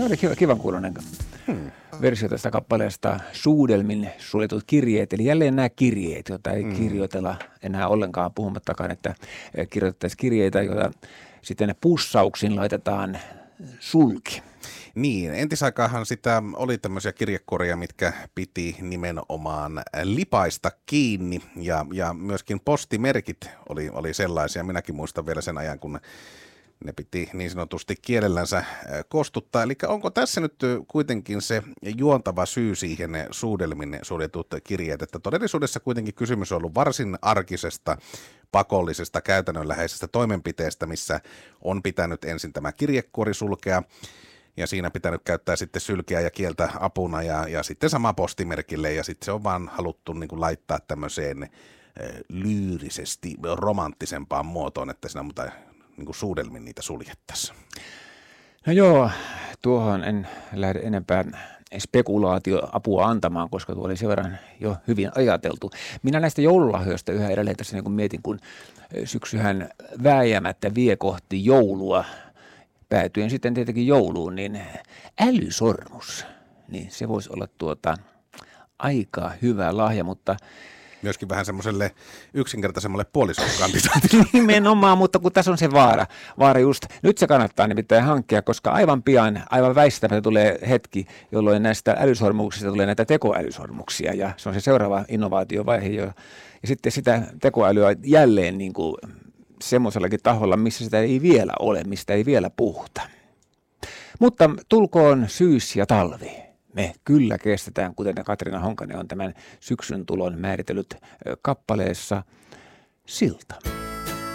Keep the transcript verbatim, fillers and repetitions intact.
Se oli kiva, kivan kuulonen hmm. versio tästä kappaleesta Suudelmin suljetut kirjeet. Eli jälleen nämä kirjeet, joita ei hmm. kirjoitella enää ollenkaan, puhumattakaan, että kirjoitettaisiin kirjeitä, joita sitten pussauksin laitetaan sulki. Niin, entisaikaanhan sitä oli tämmöisiä kirjekuoria, mitkä piti nimenomaan lipaista kiinni ja, ja myöskin postimerkit oli, oli sellaisia. Minäkin muistan vielä sen ajan, kun ne piti niin sanotusti kielellänsä kostuttaa. Eli onko tässä nyt kuitenkin se juontava syy siihen Suudelmin suljetut kirjeet, että todellisuudessa kuitenkin kysymys on ollut varsin arkisesta, pakollisesta, käytännönläheisestä toimenpiteestä, missä on pitänyt ensin tämä kirjekuori sulkea, ja siinä pitänyt käyttää sitten sylkeä ja kieltä apuna ja, ja sitten sama postimerkille, ja sitten se on vaan haluttu niin kuin laittaa tämmöiseen lyyrisesti romanttisempaan muotoon, että siinä mutta niin kuin Suudelmin niitä suljettaisiin. No joo, tuohon en lähde enempää spekulaatioapua antamaan, koska tuo oli sen verran jo hyvin ajateltu. Minä näistä joululahjoista yhä edelleen tässä niin kuin mietin, kun syksyhän vääjäämättä vie kohti joulua, päätyen sitten tietenkin jouluun, niin älysormus, niin se voisi olla tuota aika hyvä lahja, mutta myöskin vähän semmoiselle yksinkertaisemmalle puolisokandidaatille. Nimenomaan, mutta kun tässä on se vaara. Vaara just, nyt se kannattaa nimittäin hankkia, koska aivan pian, aivan väistämättä tulee hetki, jolloin näistä älysormuksista tulee näitä tekoälysormuksia, ja se on se seuraava innovaatiovaihe jo. Ja sitten sitä tekoälyä jälleen niin kuin semmoisellakin taholla, missä sitä ei vielä ole, mistä ei vielä puhuta. Mutta tulkoon syys ja talvi. Me kyllä kestetään, kuten Katriina Honkanen on tämän syksyn tulon määritellyt kappaleessa Silta.